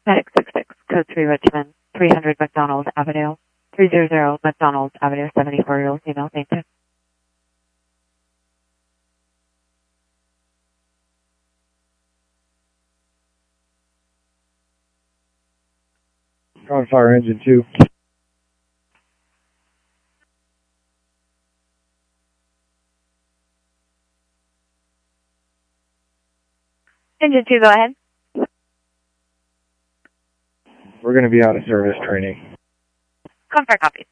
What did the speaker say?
Medic 66, Code 3 Richmond, 300 McDonald Avenue, 300 McDonald Avenue, 74-year-old female, thank you. On fire engine 2. Engine 2, go ahead. We're going to be out of service training. Confirm copy.